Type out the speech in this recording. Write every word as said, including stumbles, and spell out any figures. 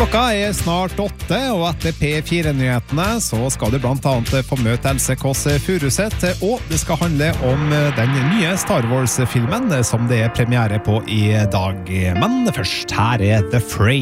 Klokka er snart åtte, og etter P fire-nyhetene så skal du blant annet få møte Else Kåss Furuseth, og det skal handle om den nye Star Wars-filmen som det er premiere på i dag. Men først, her er The Fray.